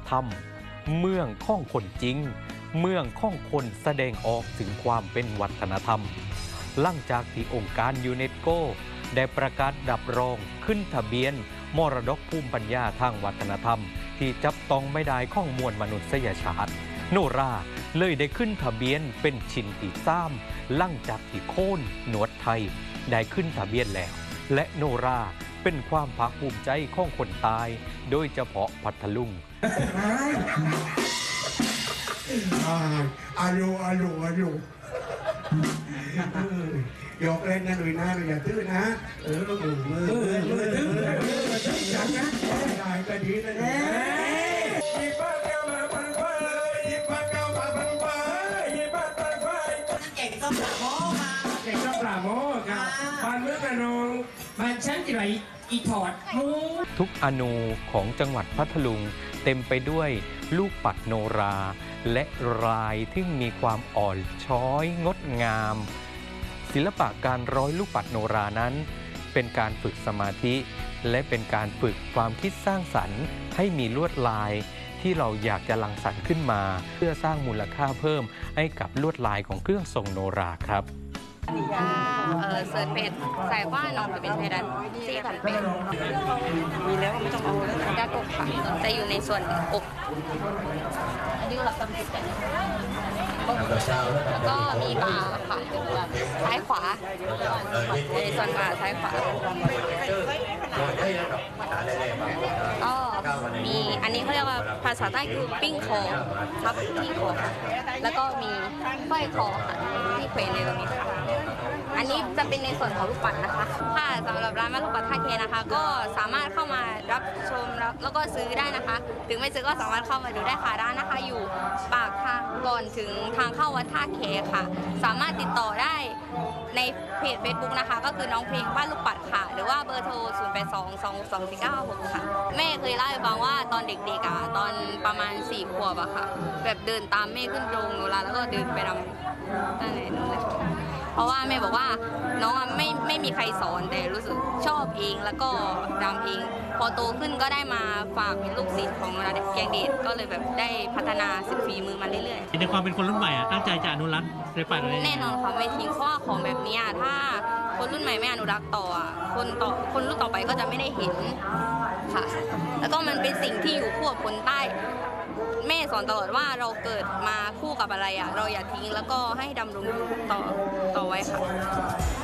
ธรรมเมืองข้องคนจริงเมืองข้องคนแสดงออกถึงความเป็นวัฒนธรรมหลังจากที่องค์การยูเนสโกได้ประกาศรับรองขึ้นทะเบียนมรดกภูมิปัญญาทางวัฒนธรรมที่จับต้องไม่ได้ของมวลมนุษยชาติโนราเลยได้ขึ้นทะเบียนเป็นชิ้นที่3หลังจากที่โค่นหนวดไทยได้ขึ้นทะเบียนแล้วและโนราเป็นความภาคภูมิใจของคนตายโดยเฉพาะพัทลุงอายุยกเล่นนะหนุ่ยนะอย่าตื้อนะมือจังนะได้ก็ดีนะยิบปากเก้ามาพันไฟยิบปากเก้ามาพันไฟยิบปากพันไฟเก่งก็ปลาโมมาเก่งก็ปลาโมครับปันมือกระนองมันฉันจะไหลอีถอดมูทุกอนูของจังหวัดพัทลุงเต็มไปด้วยลูกปัดโนราและลายที่มีความอ่อนช้อยงดงามศิลปะการร้อยลูกปัดโนรานั้นเป็นการฝึกสมาธิและเป็นการฝึกความคิดสร้างสรรค์ให้มีลวดลายที่เราอยากจะรังสรรค์ขึ้นมาเพื่อสร้างมูลค่าเพิ่มให้กับลวดลายของเครื่องทรงโนราครับเสิร์ชเพจใส่ว่าน้องจะเป็นเพดันซี่ขันเป็นมีแล้วไม่ต้องเอาแล้วด้านอกค่ะจะอยู่ในส่วนอกอันนี้ก็หลับตำจิตใจแล้วก็มีบ่าค่ะซ้ายขวาในส่วนบ่าซ้ายขวาก็มีอันนี้เขาเรียกว่าภาษาใต้คือปิ้งคอทับที่คอแล้วก็มีสร้อยคอค่ะที่แขวนในตรงนี้อันนี้จะเป็นในส่วนของลูกปัดนะคะค่ะสำหรับร้านมาลูกปัดท่าเคนะคะก็สามารถเข้ามารับชมแล้วก็ซื้อได้นะคะถึงไม่ซื้อก็สามารถเข้ามาดูได้ค่ะร้านนะคะอยู่ปากทางก่อนถึงทางเข้าวัดท่าเคค่ะสามารถติดต่อได้ในเพจ Facebook นะคะก็คือน้องเพลงบ้านลูกปัดค่ะหรือว่าเบอร์โทร 08222496ค่ะแม่เคยเล่าให้ฟังว่าตอนเด็กๆตอนประมาณ4 ขวบค่ะแบบเดินตามแม่ขึ้นโรงโนราแล้วก็เดินไปรำนั่นเลยเพราะว่าแม่บอกว่าน้องไม่มีใครสอนแต่รู้สึกชอบเองแล้วก็รำเองพอโตขึ้นก็ได้มาฝากเป็นลูกศิษย์ของโนราเพียงเดชก็เลยแบบได้พัฒนาฝีมือมาเรื่อยๆในความเป็นคนรุ่นใหม่ตั้งใจจะอนุรักษ์ศิลปะอะไรแน่นอนค่ะไม่ทิ้งข้อของแบบนี้ถ้าคนรุ่นใหม่ไม่อนุรักษ์ต่อคนรุ่นต่อไปก็จะไม่ได้เห็นค่ะแล้วก็มันเป็นสิ่งที่อยู่คู่กับคนใต้แม่สอนตลอดว่าเราเกิดมาคู่กับอะไรเราอย่าทิ้งแล้วก็ให้ดำรงต่อไว้ค่ะ